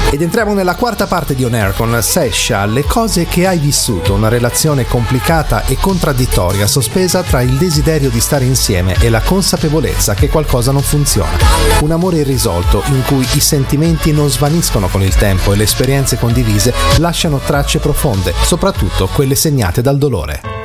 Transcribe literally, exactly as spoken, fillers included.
Ed entriamo nella quarta parte di On Air con Sesha, le cose che hai vissuto, una relazione complicata e contraddittoria, sospesa tra il desiderio di stare insieme e la consapevolezza che qualcosa non funziona. Un amore irrisolto in cui i sentimenti non svaniscono con il tempo e le esperienze condivise lasciano tracce profonde, soprattutto quelle segnate dal dolore.